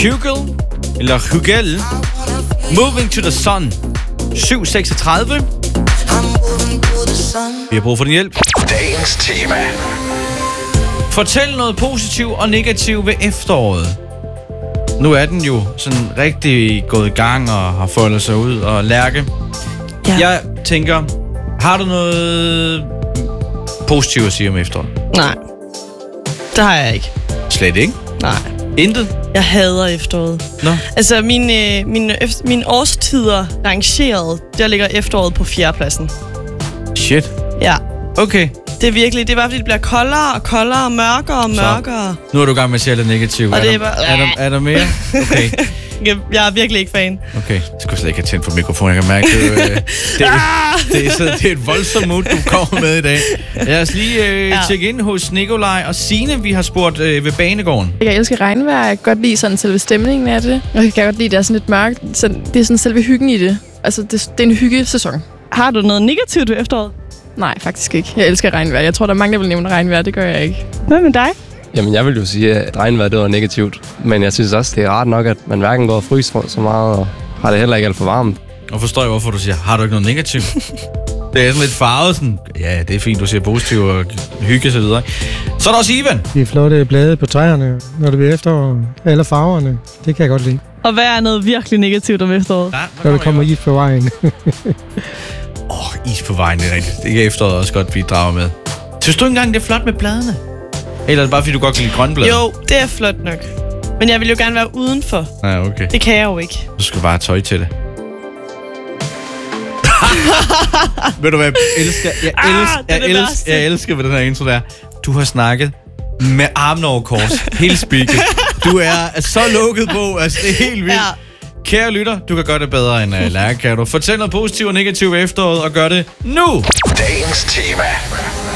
Hugel, eller Hugel, Moving to the Sun. 7:36. Vi har brug for din hjælp. Dagens tema. Fortæl noget positivt og negativt ved efteråret. Nu er den jo sådan rigtig gået i gang og har foldet sig ud. Og Lærke, jeg tænker, har du noget positivt at sige om efteråret? Nej, det har jeg ikke. Slet ikke? Nej. Intet? Jeg hader efteråret. Nå. Altså, mine årstider rangeret, der ligger efteråret på 4. pladsen. Shit. Ja. Okay. Det er virkelig, det er bare fordi, det bliver koldere og koldere, mørkere og mørkere. Nu er du i gang med at sige det negativt. Og det er bare... Er der mere? Okay. Jeg er virkelig ikke fan. Okay, jeg skulle slet ikke have tændt for mikrofonen. Jeg kan mærke, det er et voldsomt mood, du kommer med i dag. Lad os lige tjekke ind hos Nikolaj og Signe. Vi har spurgt ved banegården. Jeg elsker regnvejr. Jeg kan godt lide sådan selve stemningen af det. Og jeg kan godt lide, at det er sådan lidt mørkt. Det er sådan selve hyggen i det. Altså, det er en hyggesæson. Har du noget negativt ved efteråret? Nej, faktisk ikke. Jeg elsker regnvejr. Jeg tror, der er mange, der vil nævne regnvejr. Det gør jeg ikke. Hvad med dig? Jamen, jeg vil jo sige, at regnvejr det var negativt. Men jeg synes også, det er rart nok, at man hverken går og fryser så meget, og har det heller ikke alt for varmt. Og forstår jeg, hvorfor du siger, har du ikke noget negativt? Det er sådan lidt farvet, sådan, ja, det er fint, du siger positivt og hygge og så videre. Så er der også Ivan. De flotte blade på træerne, når det bliver efterår. Alle farverne, det kan jeg godt lide. Og hvad er noget virkelig negativt om efteråret? Ja, når der kommer is på vejen. Is på vejen, det er rigtigt. Det kan efteråret også godt bidrage med. Synes du ikke engang, det er flot med bladene? Eller er det bare, fordi du godt kan lide grønne blade? Jo, det er flot nok. Men jeg vil jo gerne være udenfor. Ja, okay. Det kan jeg jo ikke. Du skal bare have tøj til det. Ved du hvad, jeg elsker ved den her intro der. Du har snakket med armen over kors. Hele speaket. Du er så lukket på, altså det er helt vildt. Ja. Kære lytter, du kan gøre det bedre end Lærke, kan du. Fortæl noget positivt og negativt ved efteråret, og gør det nu! Dagens tema.